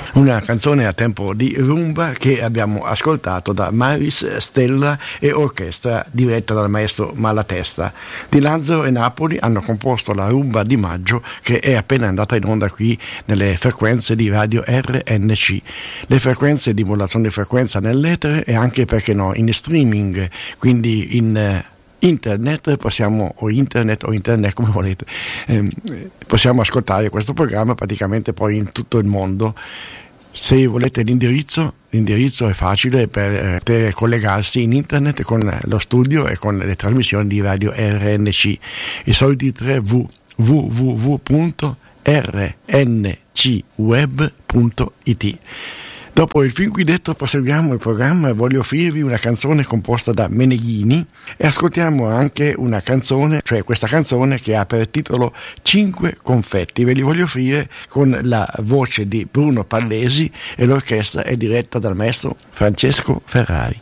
Una canzone a tempo di rumba che abbiamo ascoltato da Maris Stella e orchestra diretta dal maestro Malatesta. Di Lazzaro e Napoli hanno composto la rumba di maggio, che è appena andata in onda qui nelle frequenze di radio RNC. Le frequenze di modulazione di frequenza nell'etere e anche, perché no, in streaming, quindi in internet o internet come volete, possiamo ascoltare questo programma praticamente poi in tutto il mondo. Se volete l'indirizzo è facile per poter collegarsi in internet con lo studio e con le trasmissioni di radio RNC. I soliti 3 www.rncweb.it. Dopo il fin qui detto proseguiamo il programma e voglio offrirvi una canzone composta da Meneghini e ascoltiamo anche una canzone, cioè questa canzone che ha per titolo 5 confetti. Ve li voglio offrire con la voce di Bruno Pallesi e l'orchestra è diretta dal maestro Francesco Ferrari.